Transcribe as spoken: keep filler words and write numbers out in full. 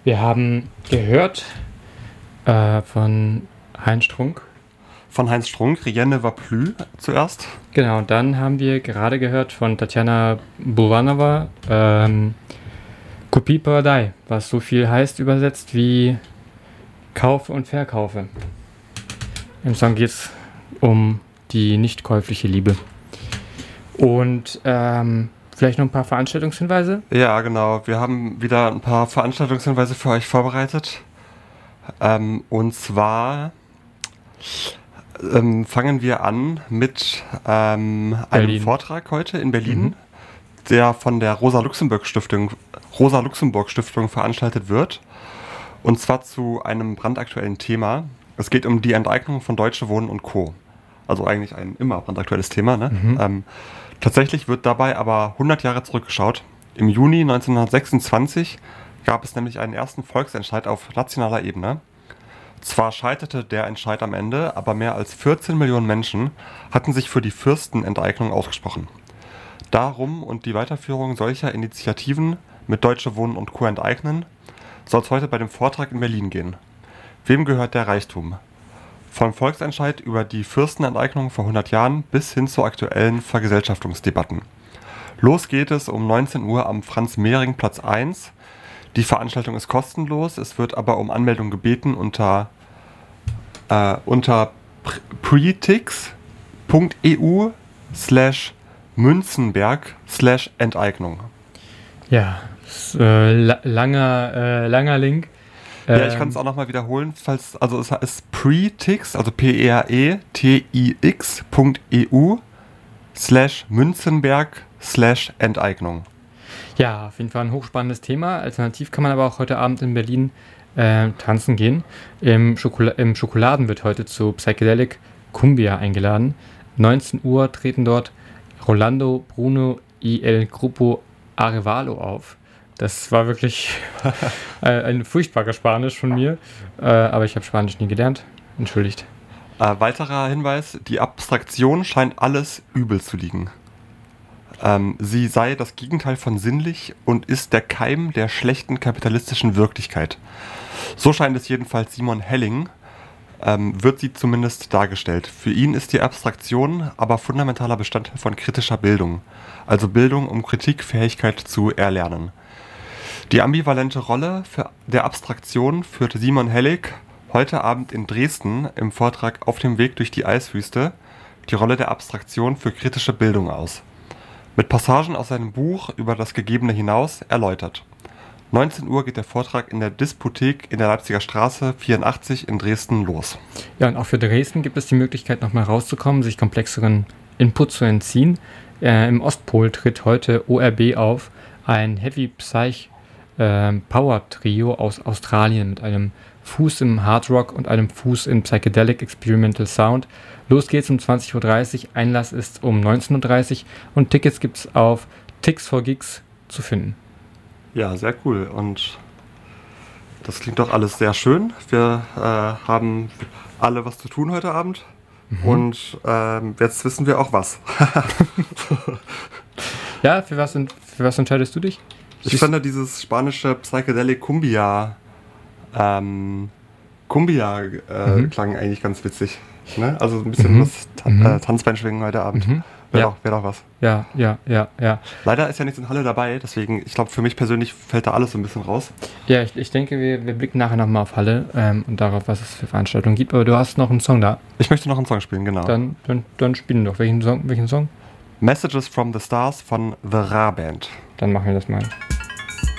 Wir haben gehört äh, von Heinz Strunk. Von Heinz Strunk, Rien ne va plus zuerst. Genau, und dann haben wir gerade gehört von Tatjana Buvanova, ähm, Kupy Prodaj, was so viel heißt übersetzt wie Kaufe und Verkaufe. Im Song geht es um die nicht käufliche Liebe. Und ähm, vielleicht noch ein paar Veranstaltungshinweise? Ja, genau. Wir haben wieder ein paar Veranstaltungshinweise für euch vorbereitet. Ähm, und zwar ähm, fangen wir an mit ähm, einem Berlin. Vortrag heute in Berlin, Mhm. der von der Rosa-Luxemburg-Stiftung Rosa-Luxemburg-Stiftung veranstaltet wird. Und zwar zu einem brandaktuellen Thema. Es geht um die Enteignung von Deutsche Wohnen und Co. Also eigentlich ein immer brandaktuelles Thema. Ne? Mhm. Ähm, tatsächlich wird dabei aber hundert Jahre zurückgeschaut. Im Juni neunzehnhundertsechsundzwanzig gab es nämlich einen ersten Volksentscheid auf nationaler Ebene. Zwar scheiterte der Entscheid am Ende, aber mehr als vierzehn Millionen Menschen hatten sich für die Fürstenenteignung ausgesprochen. Darum und die Weiterführung solcher Initiativen mit Deutsche Wohnen und Co. enteignen, soll es heute bei dem Vortrag in Berlin gehen. Wem gehört der Reichtum? Vom Volksentscheid über die Fürstenenteignung vor hundert Jahren bis hin zu aktuellen Vergesellschaftungsdebatten. Los geht es um neunzehn Uhr am Franz-Mehring-Platz eins. Die Veranstaltung ist kostenlos, es wird aber um Anmeldung gebeten unter, äh, unter pretix.eu slash Münzenberg slash Enteignung. Ja, ist, äh, la- langer, äh, langer Link. Ja, ich kann es auch nochmal wiederholen, falls, also es ist pretix, also P-R-E-T-I-X.eu slash Münzenberg slash Enteignung. Ja, auf jeden Fall ein hochspannendes Thema. Alternativ kann man aber auch heute Abend in Berlin äh, tanzen gehen. Im, Schokola- Im Schokoladen wird heute zu Psychedelic Cumbia eingeladen. neunzehn Uhr treten dort Rolando, Bruno y el Grupo Arevalo auf. Das war wirklich ein, ein furchtbarer Spanisch von mir, äh, aber ich habe Spanisch nie gelernt. Entschuldigt. Äh, weiterer Hinweis, die Abstraktion scheint alles übel zu liegen. Ähm, sie sei das Gegenteil von sinnlich und ist der Keim der schlechten kapitalistischen Wirklichkeit. So scheint es jedenfalls Simon Helling, ähm, wird sie zumindest dargestellt. Für ihn ist die Abstraktion aber fundamentaler Bestandteil von kritischer Bildung, also Bildung, um Kritikfähigkeit zu erlernen. Die ambivalente Rolle für der Abstraktion führte Simon Helling heute Abend in Dresden im Vortrag Auf dem Weg durch die Eiswüste die Rolle der Abstraktion für kritische Bildung aus. Mit Passagen aus seinem Buch über das Gegebene hinaus erläutert. neunzehn Uhr geht der Vortrag in der Disputhek in der Leipziger Straße vierundachtzig in Dresden los. Ja, und auch für Dresden gibt es die Möglichkeit, nochmal rauszukommen, sich komplexeren Input zu entziehen. Äh, Im Ostpol tritt heute O R B auf, ein Heavy Psych äh, Power Trio aus Australien mit einem Fuß im Hard Rock und einem Fuß in Psychedelic Experimental Sound. Los geht's um zwanzig Uhr dreißig, Einlass ist um neunzehn Uhr dreißig und Tickets gibt's auf Tix for Gigs zu finden. Ja, sehr cool. Und das klingt doch alles sehr schön. Wir äh, haben alle was zu tun heute Abend. Mhm. Und ähm, jetzt wissen wir auch was. Ja, für was, für was entscheidest du dich? Ich finde dieses spanische Psychedelic Cumbia ähm, Cumbia äh, mhm. klang eigentlich ganz witzig. Ne? Also ein bisschen mhm. was ta- mhm. äh, Tanzbein schwingen heute Abend. Mhm. Wäre Ja. doch, wär doch was. Ja, ja, ja, ja. Leider ist ja nichts in Halle dabei, deswegen, ich glaube, für mich persönlich fällt da alles so ein bisschen raus. Ja, ich, ich denke, wir, wir blicken nachher nochmal auf Halle ähm, und darauf, was es für Veranstaltungen gibt. Aber du hast noch einen Song da. Ich möchte noch einen Song spielen, genau. Dann, dann, dann spielen wir doch. Welchen Song? Welchen Song? Messages from the Stars von The Ra Band. Dann machen wir das mal.